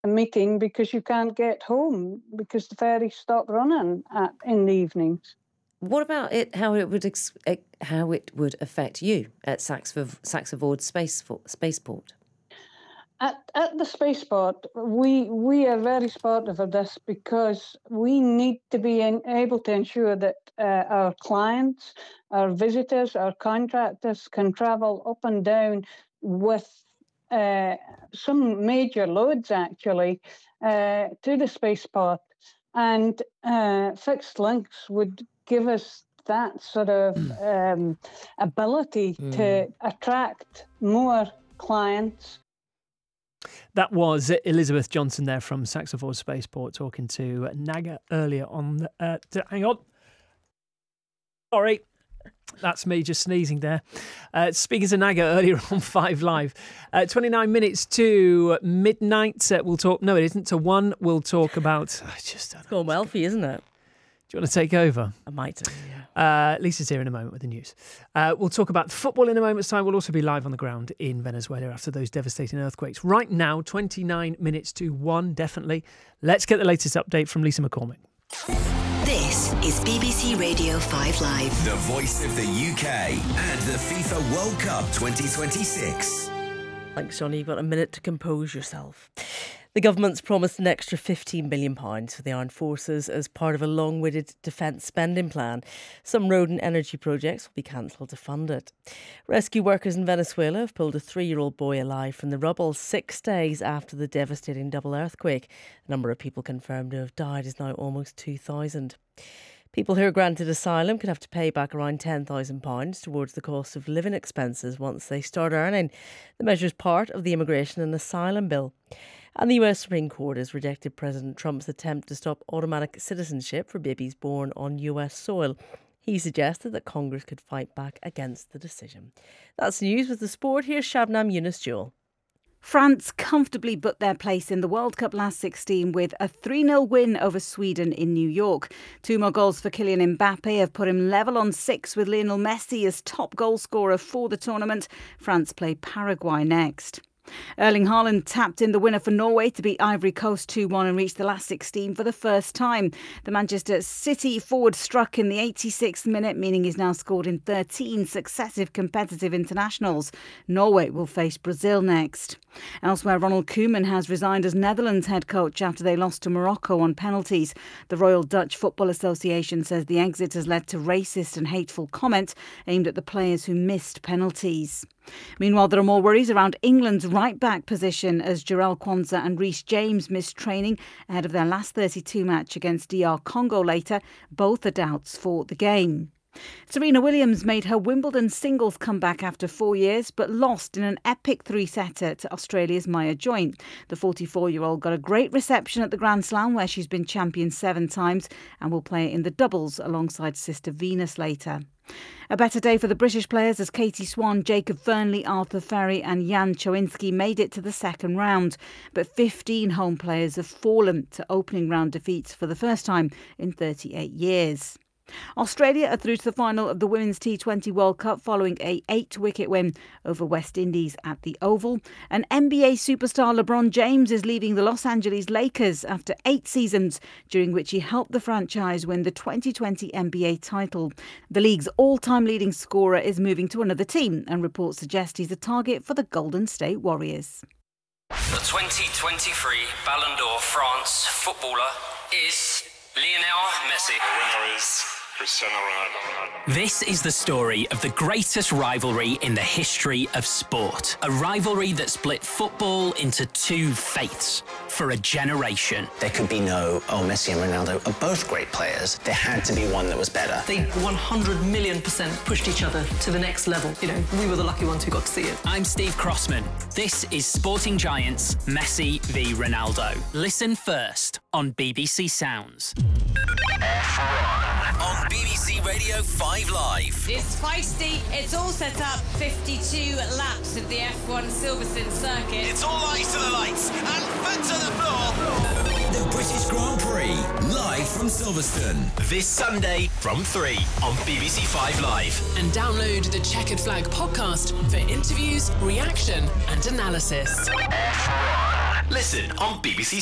meeting because you can't get home because the ferries stop running in the evenings. What about it? How it would affect you at Saxe-Ford Spaceport? At the spaceport, we are very supportive of this because we need to be able to ensure that our clients, our visitors, our contractors can travel up and down with some major loads, actually, to the spaceport. And fixed links would give us that sort of ability to attract more clients. That was Elizabeth Johnson there from Saxe-Ford Spaceport talking to Naga earlier on. Hang on. Sorry. That's me just sneezing there. Speaking to Naga earlier on 5 Live. 29 minutes to midnight. We'll talk... No, it isn't. To 1, we'll talk about... It's going well for you, isn't it? Do you want to take over? I might do, yeah. Lisa's here in a moment with the news. We'll talk about football in a moment's time. We'll also be live on the ground in Venezuela after those devastating earthquakes. Right now, 29 minutes to 1, definitely. Let's get the latest update from Lisa McCormick. This is BBC Radio 5 Live. The voice of the UK and the FIFA World Cup 2026. Thanks, Johnny. You've got a minute to compose yourself. The government's promised an extra £15 million for the armed forces as part of a long-winded defence spending plan. Some road and energy projects will be cancelled to fund it. Rescue workers in Venezuela have pulled a 3-year-old boy alive from the rubble 6 days after the devastating double earthquake. The number of people confirmed to have died is now almost 2,000. People who are granted asylum could have to pay back around £10,000 towards the cost of living expenses once they start earning. The measure is part of the Immigration and Asylum Bill. And the US Supreme Court has rejected President Trump's attempt to stop automatic citizenship for babies born on US soil. He suggested that Congress could fight back against the decision. That's news with the sport. Here's Shabnam Yunus-Joel. France comfortably booked their place in the World Cup last 16 with a 3-0 win over Sweden in New York. 2 more goals for Kylian Mbappe have put him level on 6 with Lionel Messi as top goal scorer for the tournament. France play Paraguay next. Erling Haaland tapped in the winner for Norway to beat Ivory Coast 2-1 and reach the last 16 for the first time. The Manchester City forward struck in the 86th minute, meaning he's now scored in 13 successive competitive internationals. Norway will face Brazil next. Elsewhere, Ronald Koeman has resigned as Netherlands head coach after they lost to Morocco on penalties. The Royal Dutch Football Association says the exit has led to racist and hateful comment aimed at the players who missed penalties. Meanwhile, there are more worries around England's right-back position as Jarell Quansah and Reece James missed training ahead of their last 32 match against DR Congo later. Both are doubts for the game. Serena Williams made her Wimbledon singles comeback after 4 years, but lost in an epic 3-setter to Australia's Maya Joint. The 44-year-old got a great reception at the Grand Slam, where she's been champion 7 times and will play in the doubles alongside sister Venus later. A better day for the British players as Katie Swan, Jacob Fernley, Arthur Ferry and Jan Chowinski made it to the second round. But 15 home players have fallen to opening round defeats for the first time in 38 years. Australia are through to the final of the Women's T20 World Cup following a 8-wicket win over West Indies at the Oval. And NBA superstar LeBron James is leaving the Los Angeles Lakers after 8 seasons, during which he helped the franchise win the 2020 NBA title. The league's all-time leading scorer is moving to another team, and reports suggest he's a target for the Golden State Warriors. The 2023 Ballon d'Or France footballer is Lionel Messi. The winner is Cristiano Ronaldo. This is the story of the greatest rivalry in the history of sport. A rivalry that split football into 2 faiths for a generation. There could be no, Messi and Ronaldo are both great players. There had to be one that was better. They 100,000,000% pushed each other to the next level. You know, we were the lucky ones who got to see it. I'm Steve Crossman. This is Sporting Giants, Messi v Ronaldo. Listen first on BBC Sounds. On BBC Radio 5 Live. It's feisty. It's all set up. 52 laps of the F1 Silverstone circuit. It's all eyes to the lights and foot to the floor. The British Grand Prix, live from Silverstone. This Sunday from 3 on BBC 5 Live. And download the Checkered Flag podcast for interviews, reaction and analysis. Listen on BBC